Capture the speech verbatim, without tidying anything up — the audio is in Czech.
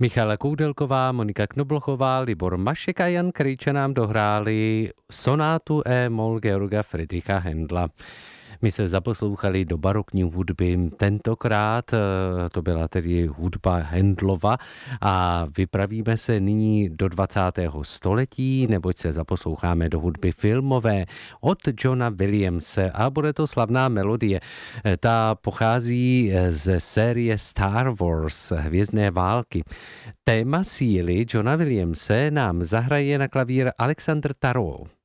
Michala Koudelková, Monika Knoblochová, Libor Mašek a Jan Krejča nám dohráli sonátu E-moll Georga Friedricha Händla. My se zaposlouchali do barokní hudby. Tentokrát to byla tedy hudba Händlova a vypravíme se nyní do dvacátého století, neboť se zaposloucháme do hudby filmové od Johna Williamse a bude to slavná melodie. Ta pochází ze série Star Wars, Hvězdné války. Téma síly Johna Williamse nám zahraje na klavír Alexander Tarot.